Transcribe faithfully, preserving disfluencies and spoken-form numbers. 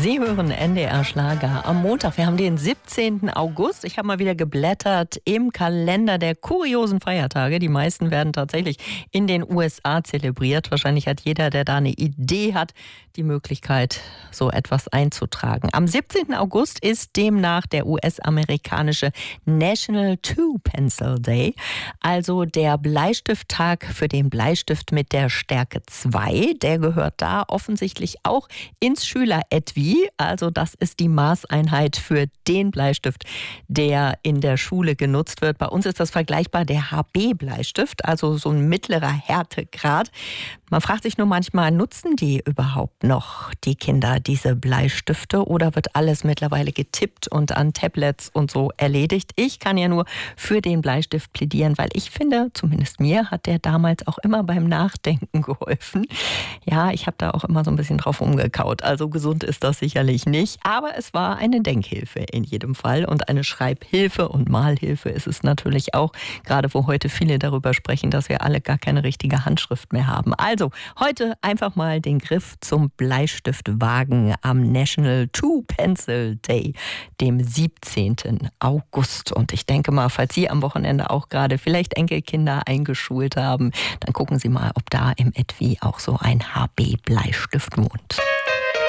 Sie hören N D R Schlager am Montag. Wir haben den siebzehnten August. Ich habe mal wieder geblättert im Kalender der kuriosen Feiertage. Die meisten werden tatsächlich in den U S A zelebriert. Wahrscheinlich hat jeder, der da eine Idee hat, die Möglichkeit, so etwas einzutragen. Am siebzehnten August ist demnach der U S-amerikanische National Two Pencil Day, also der Bleistifttag für den Bleistift mit der Stärke zwei. Der gehört da offensichtlich auch ins Schüler-Etui. Also das ist die Maßeinheit für den Bleistift, der in der Schule genutzt wird. Bei uns ist das vergleichbar der H B-Bleistift, also so ein mittlerer Härtegrad. Man fragt sich nur manchmal, nutzen die überhaupt noch, die Kinder, diese Bleistifte, oder wird alles mittlerweile getippt und an Tablets und so erledigt? Ich kann ja nur für den Bleistift plädieren, weil ich finde, zumindest mir hat der damals auch immer beim Nachdenken geholfen. Ja, ich habe da auch immer so ein bisschen drauf rumgekaut. Also gesund ist das sicherlich nicht, aber es war eine Denkhilfe in jedem Fall und eine Schreibhilfe und Malhilfe ist es natürlich auch, gerade wo heute viele darüber sprechen, dass wir alle gar keine richtige Handschrift mehr haben. Also heute einfach mal den Griff zum Bleistift wagen am National Two Pencil Day, dem siebzehnten August. Und ich denke mal, falls Sie am Wochenende auch gerade vielleicht Enkelkinder eingeschult haben, dann gucken Sie mal, ob da im Etui auch so ein H B-Bleistift wohnt.